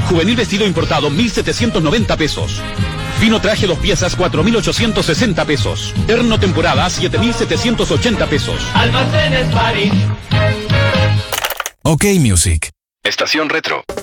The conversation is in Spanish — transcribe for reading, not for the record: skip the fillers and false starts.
Juvenil vestido importado, 1.790 pesos. Fino traje 2 piezas, 4.860 pesos. Terno temporada, 7.780 pesos. Almacenes París. OK Music. Estación Retro.